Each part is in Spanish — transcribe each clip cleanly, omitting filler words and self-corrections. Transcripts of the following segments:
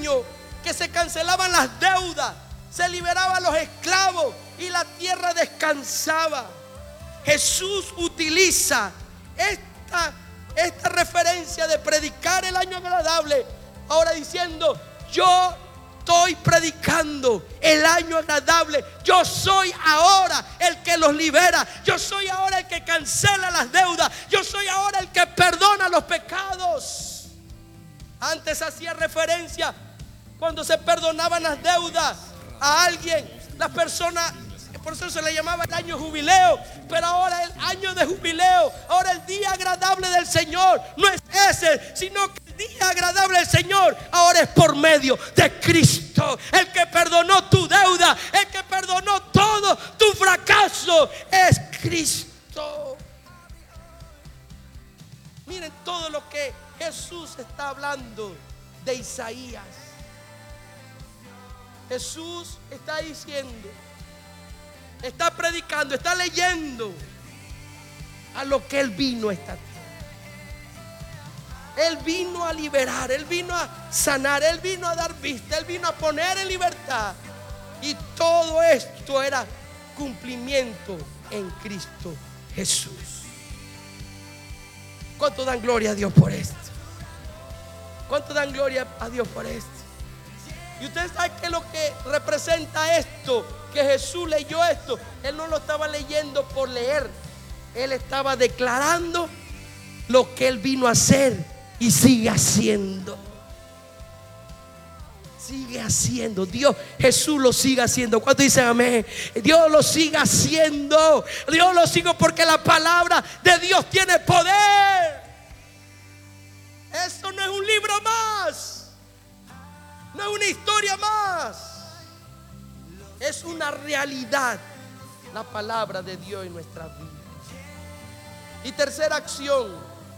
año que se cancelaban las deudas, se liberaban los esclavos y la tierra descansaba. Jesús utiliza esta referencia de predicar el año agradable, ahora diciendo: yo estoy predicando el año agradable. Yo soy ahora el que los libera. Yo soy ahora el que cancela las deudas. Yo soy ahora el que perdona los pecados. Antes hacía referencia cuando se perdonaban las deudas a alguien, las personas, por eso se le llamaba el año jubileo. Pero ahora el año de jubileo, ahora el día agradable del Señor no es ese, sino que el día agradable del Señor ahora es por medio de Cristo, el que perdonó tu deuda, el que perdonó todo tu fracaso, es Cristo. Miren todo lo que Jesús está hablando de Isaías. Jesús está diciendo, está predicando, está leyendo a lo que Él vino a esta tierra. Él vino a liberar, Él vino a sanar, Él vino a dar vista, Él vino a poner en libertad. Y todo esto era cumplimiento en Cristo Jesús. ¿Cuánto dan gloria a Dios por esto? ¿Cuánto dan gloria a Dios por esto? Y ustedes saben que lo que representa esto, que Jesús leyó esto, Él no lo estaba leyendo por leer. Él estaba declarando lo que Él vino a hacer y sigue haciendo. Sigue haciendo. Dios, Jesús lo sigue haciendo. ¿Cuántos dicen amén? Dios lo sigue haciendo. Dios lo sigue porque la palabra de Dios tiene poder. Esto no es un libro más. No es una historia más. Es una realidad. La palabra de Dios en nuestra vida. Y tercera acción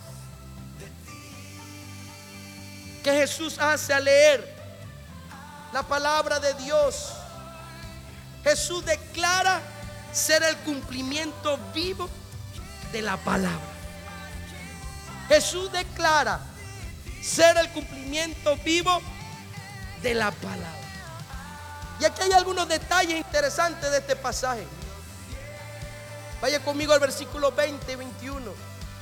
que Jesús hace al leer la palabra de Dios. Jesús declara ser el cumplimiento vivo de la palabra. Jesús declara ser el cumplimiento vivo de la palabra. Y aquí hay algunos detalles interesantes de este pasaje. Vaya conmigo al versículo 20 y 21.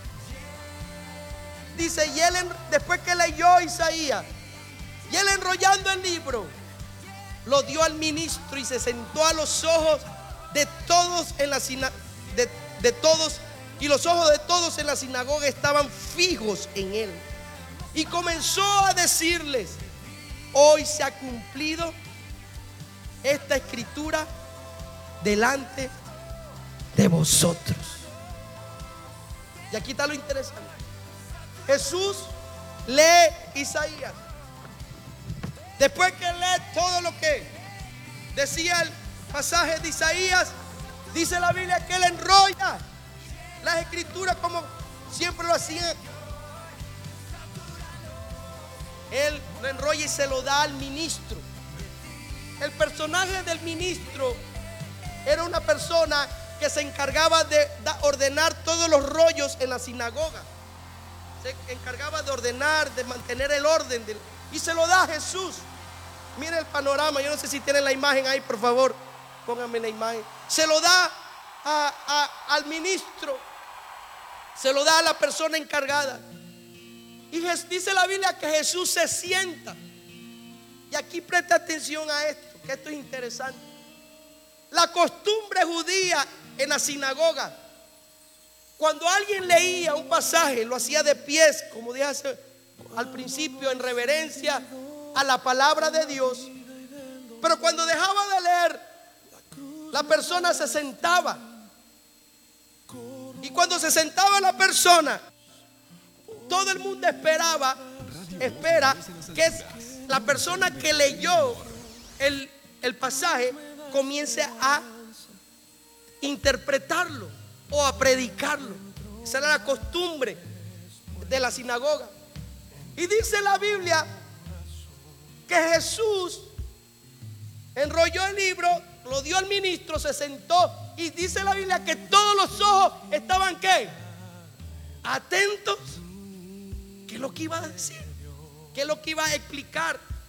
Dice: y él, después que leyó Isaías, y él, enrollando el libro, lo dio al ministro y se sentó a los ojos de todos en la de todos, y los ojos de todos en la sinagoga estaban fijos en él. Y comenzó a decirles: hoy se ha cumplido esta escritura delante de vosotros. Y aquí está lo interesante. Jesús lee Isaías. Después que lee todo lo que decía el pasaje de Isaías, dice la Biblia que él enrolla las escrituras como siempre lo hacía. Él lo enrolla y se lo da al ministro. El personaje del ministro era una persona que se encargaba de ordenar todos los rollos en la sinagoga. Se encargaba de ordenar, de mantener el orden y se lo da a Jesús. Miren el panorama. Yo no sé si tienen la imagen ahí, por favor, pónganme la imagen. Se lo da al ministro, se lo da a la persona encargada. Y dice la Biblia que Jesús se sienta. Y aquí presta atención a esto, que esto es interesante. La costumbre judía en la sinagoga, cuando alguien leía un pasaje, lo hacía de pies, como dije al principio, en reverencia a la palabra de Dios. Pero cuando dejaba de leer, la persona se sentaba. Y cuando se sentaba la persona, todo el mundo espera que la persona que leyó el pasaje comience a interpretarlo o a predicarlo. Esa era la costumbre de la sinagoga. Y dice la Biblia que Jesús enrolló el libro, lo dio al ministro, se sentó, y dice la Biblia que todos los ojos estaban ¿qué? Atentos. ¿Qué es lo que iba a decir? ¿Qué es lo que iba a explicar?